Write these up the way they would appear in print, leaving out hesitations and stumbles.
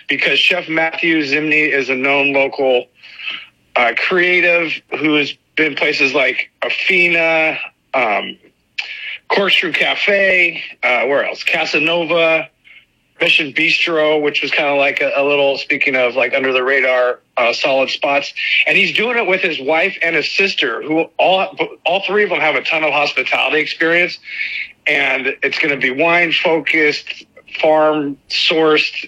because Chef Matthew Zimny is a known local creative who has been places like Afina, Corkscrew Cafe, where else? Casanova, Mission Bistro, which was kind of like a little, speaking of like under the radar, solid spots. And he's doing it with his wife and his sister, who all three of them have a ton of hospitality experience. And it's going to be wine focused, farm sourced,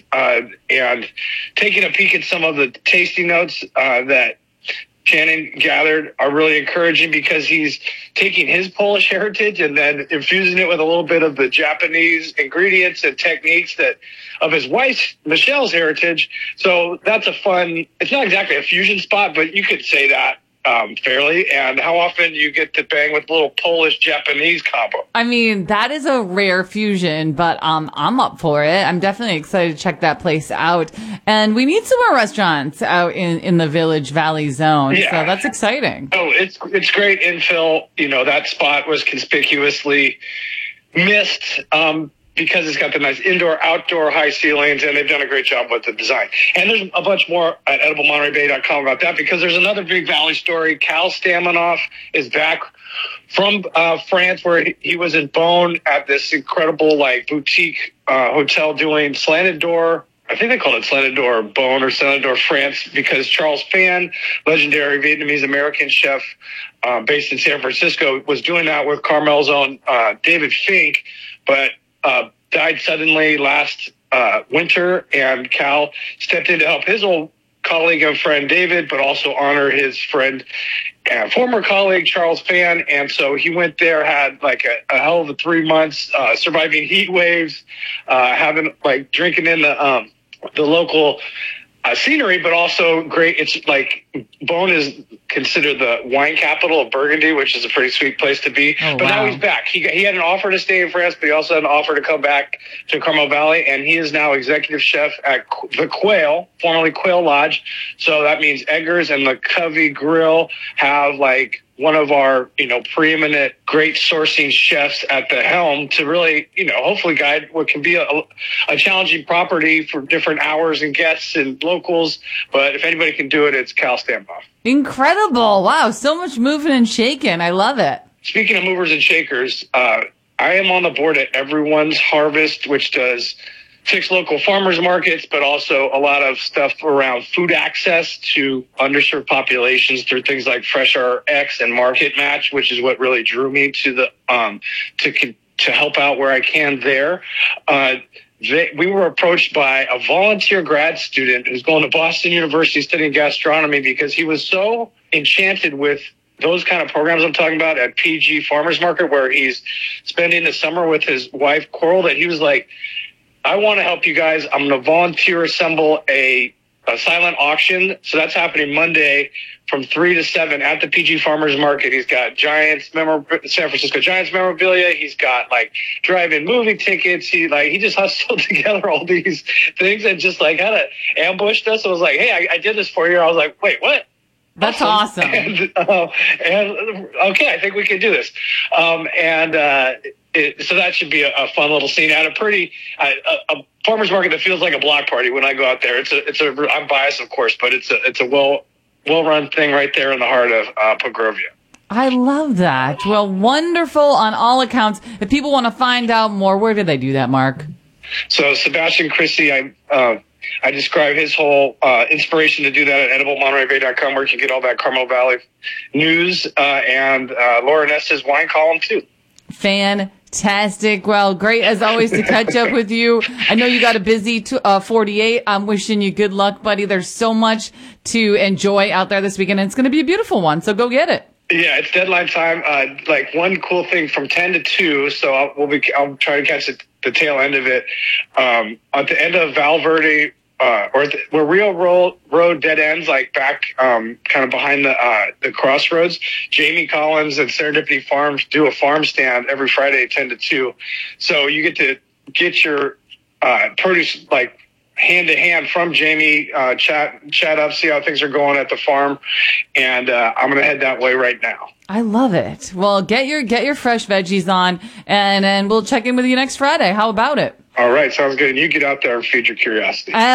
and taking a peek at some of the tasting notes that Shannon gathered are really encouraging, because he's taking his Polish heritage and then infusing it with a little bit of the Japanese ingredients and techniques that of his wife, Michelle's heritage. So that's it's not exactly a fusion spot, but you could say that fairly. And how often you get to bang with a little Polish-Japanese combo? I mean, that is a rare fusion, but I'm up for it. I'm definitely excited to check that place out. And we need some more restaurants out in the Village Valley zone. Yeah. So that's exciting. Oh, it's great infill. You know, that spot was conspicuously missed because it's got the nice indoor-outdoor high ceilings, and they've done a great job with the design. And there's a bunch more at ediblemonterey.com about that, because there's another big Valley story. Cal Staminoff is back from France, where he was in Beaune at this incredible like boutique hotel doing slanted door. I think they called it slanted door Beaune or slanted door France, because Charles Phan, legendary Vietnamese-American chef based in San Francisco, was doing that with Carmel's own David Fink, but died suddenly last winter, and Cal stepped in to help his old colleague and friend David, but also honor his friend and former colleague Charles Phan. And so he went there, had like a hell of a 3 months, surviving heat waves, having like drinking in the local scenery, but also great. It's like Beaune is considered the wine capital of Burgundy, which is a pretty sweet place to be. Oh, but wow. Now he's back. He had an offer to stay in France, but he also had an offer to come back to Carmel Valley, and he is now executive chef at the Quail, formerly Quail Lodge. So that means Eggers and the Covey Grill have like one of our, preeminent great sourcing chefs at the helm to really, hopefully guide what can be a challenging property for different hours and guests and locals. But if anybody can do it, it's Cal Staminoff. Incredible. Wow. So much moving and shaking. I love it. Speaking of movers and shakers, I am on the board at Everyone's Harvest, which does 6 local farmers markets, but also a lot of stuff around food access to underserved populations through things like Fresh RX and Market Match, which is what really drew me to the to help out where I can there. We were approached by a volunteer grad student who's going to Boston University studying gastronomy, because he was so enchanted with those kind of programs I'm talking about at PG Farmers Market, where he's spending the summer with his wife, Coral, that he was like, I want to help you guys. I'm going to volunteer assemble a silent auction. So that's happening Monday from 3 to 7 at the PG Farmers Market. He's got San Francisco Giants memorabilia. He's got like drive-in movie tickets. He just hustled together all these things and just like kind of ambushed us. I was like, hey, I did this for you. I was like, wait, what? That's awesome. And okay, I think we can do this. So that should be a fun little scene at a farmer's market that feels like a block party when I go out there. I'm biased, of course, but it's a well-run thing right there in the heart of Pogrovia. I love that. Well, wonderful on all accounts. If people want to find out more, where do they do that, Mark? So Sebastian Christie, I describe his whole inspiration to do that at ediblemonterey.com, where you can get all that Carmel Valley news, and Laura Ness's wine column too. Fantastic. Well, great as always to catch up with you. I know you got a busy 48. I'm wishing you good luck, buddy. There's so much to enjoy out there this weekend, and it's going to be a beautiful one, so go get it. Yeah, it's deadline time. Like one cool thing from 10 to 2, so I'll try to catch the tail end of it. At the end of Valverde, where Rio Road dead ends, like back kind of behind the crossroads, Jamie Collins and Serendipity Farms do a farm stand every Friday 10 to 2. So you get to get your produce like hand to hand from Jamie, chat up, see how things are going at the farm, and I'm going to head that way right now. I love it. Well, get your fresh veggies on, and we'll check in with you next Friday. How about it? All right, sounds good. And you get out there and feed your curiosity.